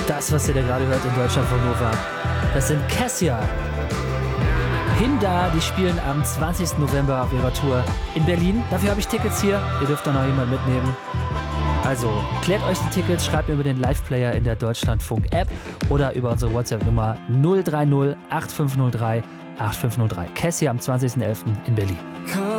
Das, was ihr da gerade hört in Deutschland von Nova, das sind Cassia. Hinda, die spielen am 20. November auf ihrer Tour in Berlin. Dafür habe ich Tickets hier. Ihr dürft da noch jemanden mitnehmen. Also, klärt euch die Tickets, schreibt mir über den Live-Player in der Deutschlandfunk-App oder über unsere WhatsApp-Nummer 030 8503 8503. Cassia am 20.11. in Berlin.